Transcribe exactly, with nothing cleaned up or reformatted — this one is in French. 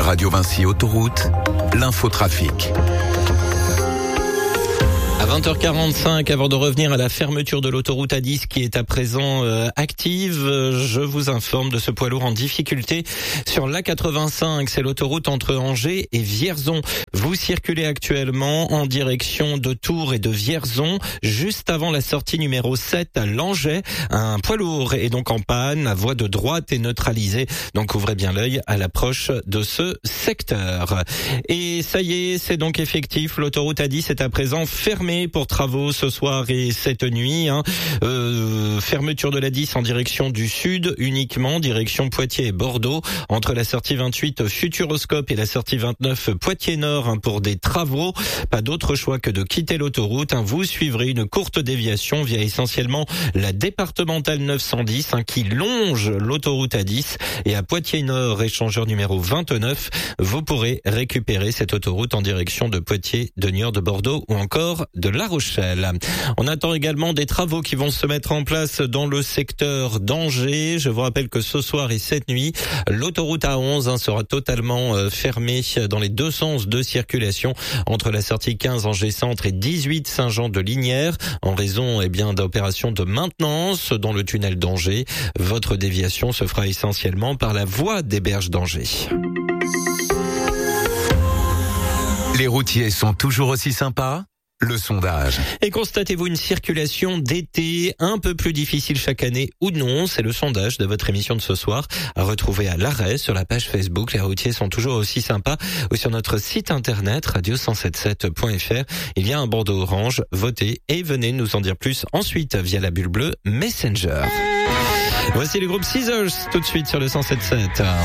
Radio Vinci Autoroute, l'infotrafic. À vingt heures quarante-cinq, avant de revenir à la fermeture de l'autoroute A dix qui est à présent euh, active, je vous informe de ce poids lourd en difficulté sur l'A quatre-vingt-cinq. C'est l'autoroute entre Angers et Vierzon. Vous circulez actuellement en direction de Tours et de Vierzon, juste avant la sortie numéro sept à Langeais. Un poids lourd est donc en panne, la voie de droite est neutralisée, donc ouvrez bien l'œil à l'approche de ce secteur. Et ça y est, c'est donc effectif, l'autoroute A dix est à présent fermée pour travaux ce soir et cette nuit. Hein. Euh, fermeture de l'A dix en direction du sud, uniquement direction Poitiers et Bordeaux, entre la sortie vingt-huit Futuroscope et la sortie vingt-neuf Poitiers Nord, hein, pour des travaux. Pas d'autre choix que de quitter l'autoroute. Hein. Vous suivrez une courte déviation via essentiellement la départementale neuf cent dix, hein, qui longe l'autoroute A dix, et à Poitiers Nord, échangeur numéro vingt-neuf, vous pourrez récupérer cette autoroute en direction de Poitiers, de Niort, de Bordeaux ou encore de La Rochelle. On attend également des travaux qui vont se mettre en place dans le secteur d'Angers. Je vous rappelle que ce soir et cette nuit, l'autoroute A onze hein, sera totalement euh, fermée dans les deux sens de circulation entre la sortie quinze Angers Centre et dix-huit Saint-Jean-de-Lignières en raison eh bien d'opérations de maintenance dans le tunnel d'Angers. Votre déviation se fera essentiellement par la voie des Berges d'Angers. Les routiers sont toujours aussi sympas ? Le sondage. Et constatez-vous une circulation d'été un peu plus difficile chaque année ou non? C'est le sondage de votre émission de ce soir, à retrouver à l'arrêt sur la page Facebook. Les routiers sont toujours aussi sympas, ou sur notre site internet radio cent soixante-dix-sept point f r. Il y a un bandeau orange, votez et venez nous en dire plus ensuite via la bulle bleue Messenger. Voici le groupe Scissors tout de suite sur le cent soixante-dix-sept.